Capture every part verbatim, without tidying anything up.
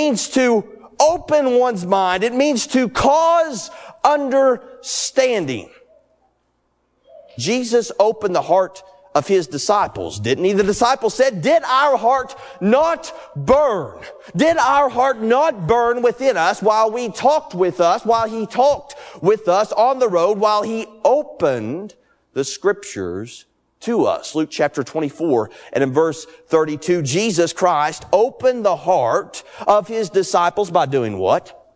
means to open one's mind. It means to cause understanding. Jesus opened the heart of His disciples, didn't He? The disciples said, did our heart not burn? Did our heart not burn within us while we talked with us, while He talked with us on the road, while He opened the Scriptures to us? Luke chapter twenty-four and in verse thirty-two, Jesus Christ opened the heart of His disciples by doing what?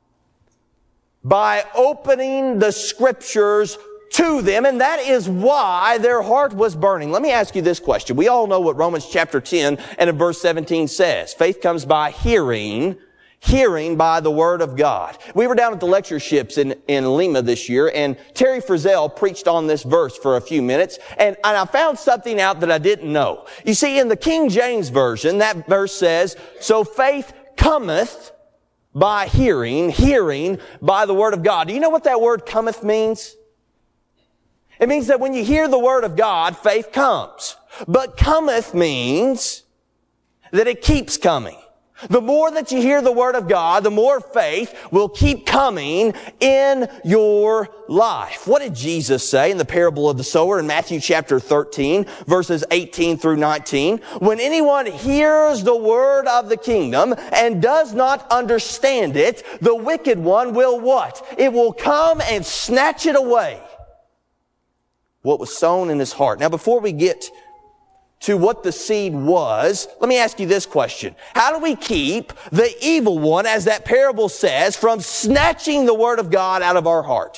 By opening the Scriptures to them, and that is why their heart was burning. Let me ask you this question. We all know what Romans chapter ten and in verse seventeen says. Faith comes by hearing, hearing by the Word of God. We were down at the lectureships in, in Lima this year, and Terry Frizzell preached on this verse for a few minutes, and, and I found something out that I didn't know. You see, in the King James Version, that verse says, so faith cometh by hearing, hearing by the Word of God. Do you know what that word cometh means? It means that when you hear the Word of God, faith comes. But cometh means that it keeps coming. The more that you hear the Word of God, the more faith will keep coming in your life. What did Jesus say in the parable of the sower in Matthew chapter thirteen, verses eighteen through nineteen? When anyone hears the word of the kingdom and does not understand it, the wicked one will what? It will come and snatch it away. What was sown in his heart. Now, before we get to what the seed was, let me ask you this question. How do we keep the evil one, as that parable says, from snatching the Word of God out of our heart?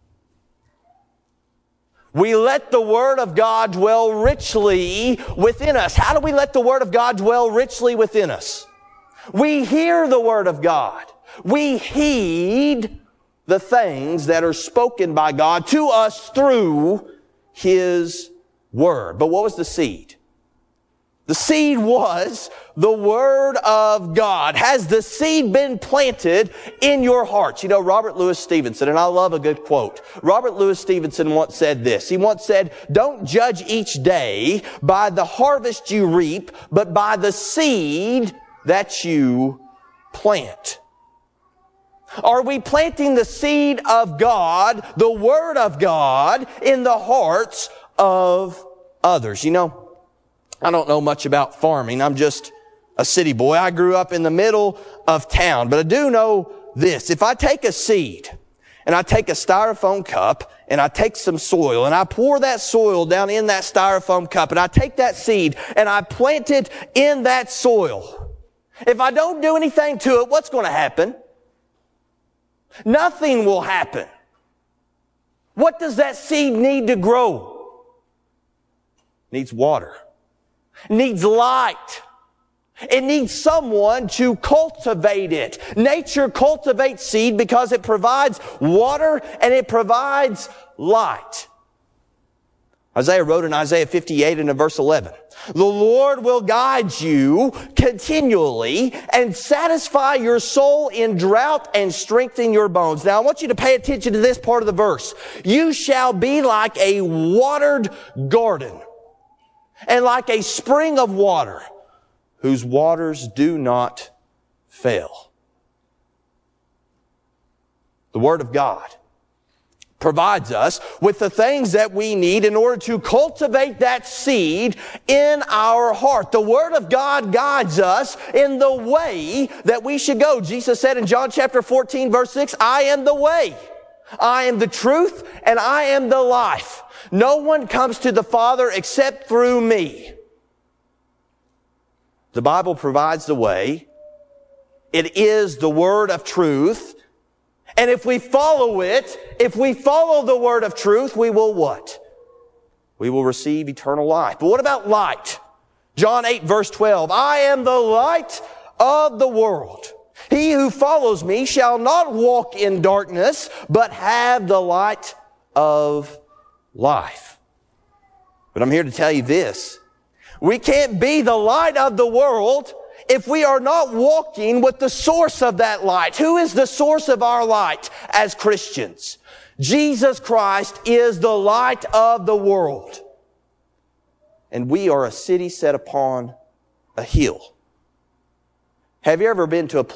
We let the Word of God dwell richly within us. How do we let the Word of God dwell richly within us? We hear the Word of God. We heed the things that are spoken by God to us through His Word. But what was the seed? The seed was the Word of God. Has the seed been planted in your hearts? You know, Robert Louis Stevenson, and I love a good quote. Robert Louis Stevenson once said this. He once said, don't judge each day by the harvest you reap, but by the seed that you plant. Are we planting the seed of God, the Word of God, in the hearts of others? You know, I don't know much about farming. I'm just a city boy. I grew up in the middle of town. But I do know this. If I take a seed and I take a styrofoam cup and I take some soil and I pour that soil down in that styrofoam cup and I take that seed and I plant it in that soil, if I don't do anything to it, what's going to happen? Nothing will happen. What does that seed need to grow? Needs water. Needs light. It needs someone to cultivate it. Nature cultivates seed because it provides water and it provides light. Isaiah wrote in Isaiah fifty-eight and in verse eleven, the Lord will guide you continually and satisfy your soul in drought and strengthen your bones. Now I want you to pay attention to this part of the verse. You shall be like a watered garden and like a spring of water whose waters do not fail. The Word of God provides us with the things that we need in order to cultivate that seed in our heart. The Word of God guides us in the way that we should go. Jesus said in John chapter fourteen verse six, I am the way, I am the truth, and I am the life. No one comes to the Father except through me. The Bible provides the way. It is the Word of truth. And if we follow it, if we follow the Word of truth, we will what? We will receive eternal life. But what about light? John eight verse twelve, I am the light of the world. He who follows me shall not walk in darkness, but have the light of life. But I'm here to tell you this. We can't be the light of the world if we are not walking with the source of that light. Who is the source of our light as Christians? Jesus Christ is the light of the world. And we are a city set upon a hill. Have you ever been to a place